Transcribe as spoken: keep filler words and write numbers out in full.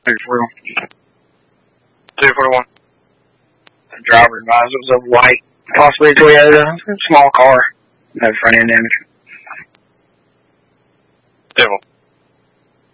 two forty-one. The driver advised it was a white, possibly a Toyota, small car. No front end damage. Devil.